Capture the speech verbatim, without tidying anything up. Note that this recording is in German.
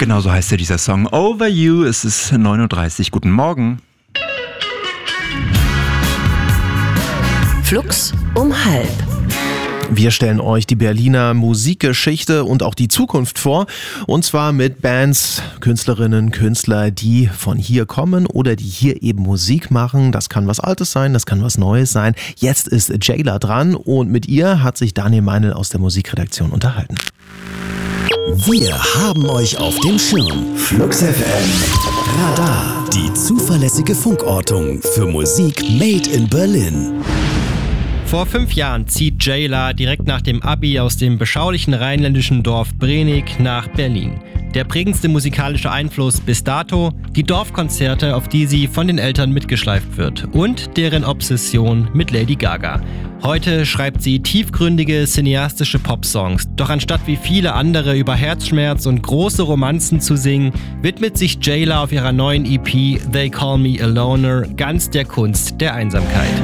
Genauso heißt ja dieser Song. Over You, es ist neun Uhr dreißig. Guten Morgen. Flux um halb. Wir stellen euch die Berliner Musikgeschichte und auch die Zukunft vor. Und zwar mit Bands, Künstlerinnen, Künstler, die von hier kommen oder die hier eben Musik machen. Das kann was Altes sein, das kann was Neues sein. Jetzt ist Jayla dran und mit ihr hat sich Daniel Meinl aus der Musikredaktion unterhalten. Wir haben euch auf dem Schirm. Flux F M. Radar. Die zuverlässige Funkortung für Musik made in Berlin. Vor fünf Jahren zieht Jayla direkt nach dem Abi aus dem beschaulichen rheinländischen Dorf Brenig nach Berlin. Der prägendste musikalische Einfluss bis dato, die Dorfkonzerte, auf die sie von den Eltern mitgeschleift wird und deren Obsession mit Lady Gaga. Heute schreibt sie tiefgründige, cineastische Popsongs. Doch anstatt wie viele andere über Herzschmerz und große Romanzen zu singen, widmet sich Jayla auf ihrer neuen E P They Call Me a Loner ganz der Kunst der Einsamkeit.